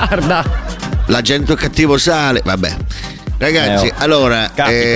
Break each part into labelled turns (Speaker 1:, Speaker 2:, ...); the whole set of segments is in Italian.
Speaker 1: Guarda.
Speaker 2: L'agente cattivo sale. Vabbè. Ragazzi, allora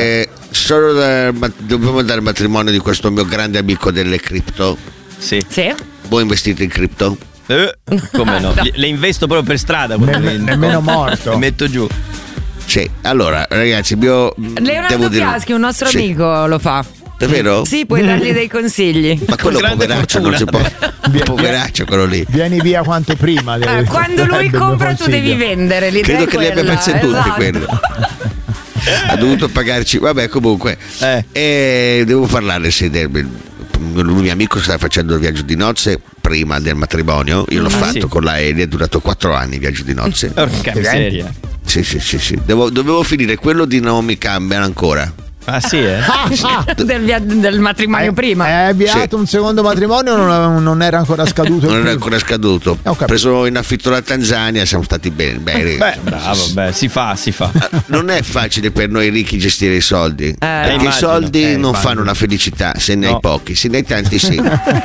Speaker 2: dobbiamo andare al matrimonio di questo mio grande amico delle cripto.
Speaker 3: Sì.
Speaker 2: Voi investite in cripto?
Speaker 3: Come no? Le investo proprio per strada.
Speaker 4: Nemmeno morto.
Speaker 3: Le metto giù.
Speaker 2: Sì, allora ragazzi,
Speaker 1: Leonardo Fiaschi, un nostro amico, lo fa.
Speaker 2: Davvero?
Speaker 1: Sì, puoi dargli dei consigli.
Speaker 2: Ma quello poveraccio non si può. Poveraccio quello lì.
Speaker 4: Vieni via quanto prima.
Speaker 1: Quando lui compra tu devi vendere.
Speaker 2: Credo che li abbia persi tutti quello. Ha dovuto pagarci. Vabbè, comunque. E devo parlare il mio amico stava facendo il viaggio di nozze prima del matrimonio. Io l'ho fatto con l'aereo, è durato 4 anni il viaggio di nozze.
Speaker 3: Porca miseria.
Speaker 2: Sì. Dovevo finire quello di Non mi cambiano ancora.
Speaker 3: Ah sì,
Speaker 1: del matrimonio prima.
Speaker 4: Hai avviato un secondo matrimonio o non era ancora scaduto?
Speaker 2: Non era ancora scaduto. Ho preso in affitto la Tanzania, siamo stati bene.
Speaker 3: Bravo, si fa.
Speaker 2: Non è facile per noi ricchi gestire i soldi. Perché i soldi non fanno la felicità, se ne hai pochi, se ne hai tanti sì.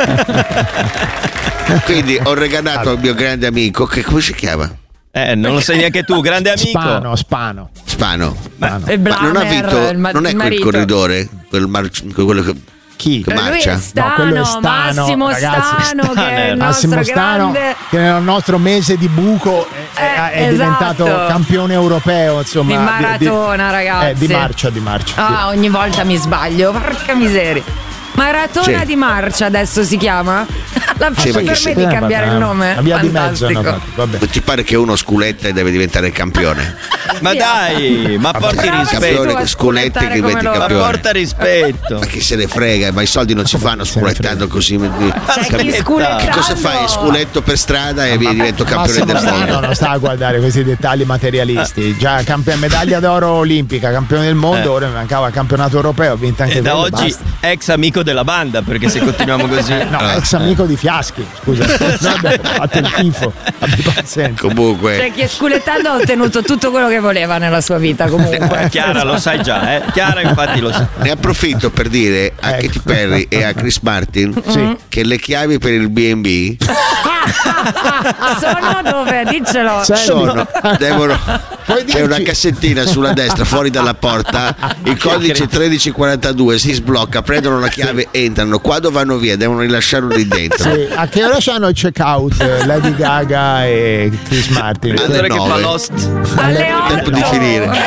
Speaker 2: Quindi ho regalato al mio grande amico, che come si chiama?
Speaker 3: Non lo sai neanche tu, grande amico.
Speaker 4: Spano.
Speaker 2: Ma non ha vinto, non è quel corridore, quello che
Speaker 4: chi?
Speaker 2: Che marcia?
Speaker 4: Quello è Stano,
Speaker 1: Massimo
Speaker 4: ragazzi.
Speaker 1: Stano, che è il
Speaker 4: Massimo
Speaker 1: nostro
Speaker 4: Stano,
Speaker 1: grande...
Speaker 4: che nel nostro mese di buco è diventato campione europeo, insomma,
Speaker 1: di maratona, ragazzi.
Speaker 4: Di marcia.
Speaker 1: Ogni volta mi sbaglio, porca miseria. Maratona di marcia adesso si chiama? La faccio per me di cambiare il nome.
Speaker 4: La via di mezzo,
Speaker 2: vabbè. Ti pare che uno sculetta e deve diventare campione?
Speaker 3: Ma dai, ma porti rispetto.
Speaker 2: Sculetta che diventi campione.
Speaker 3: Ma porta rispetto.
Speaker 2: Ma chi se ne frega, ma i soldi non si fanno sculettando così.
Speaker 1: Che
Speaker 2: cosa fai? Sculetto per strada e divento campione del mondo.
Speaker 4: Non sta a guardare questi dettagli materialisti. Già medaglia d'oro olimpica, campione del mondo, ora mancava campionato europeo, ha vinto anche
Speaker 3: da oggi ex amico della banda, perché se continuiamo così
Speaker 4: ex amico di Fiaschi, scusa. Fate il tifo, abbi pazienza.
Speaker 2: Comunque,
Speaker 1: cioè, chi sculettando ha ottenuto tutto quello che voleva nella sua vita, comunque.
Speaker 3: Chiara lo sai già, Chiara infatti lo sa.
Speaker 2: Ne approfitto per dire a Katy Perry e a Chris Martin che le chiavi per il B&B
Speaker 1: sono dove? Diccelo.
Speaker 2: C'è una cassettina sulla destra fuori dalla porta, il codice 1342, si sblocca, prendono la chiave, entrano, quando vanno via devono rilasciarlo lì dentro.
Speaker 4: A che ora c'hanno il check out Lady Gaga e Chris Martin?
Speaker 3: Alle 9. Che fa Lost.
Speaker 1: Alle 8.
Speaker 2: Tempo di finire.